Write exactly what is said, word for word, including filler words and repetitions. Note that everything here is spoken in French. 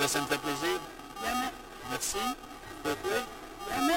Ben, ça me fait plaisir. Jamais. Merci. Ça te plaît? Jamais.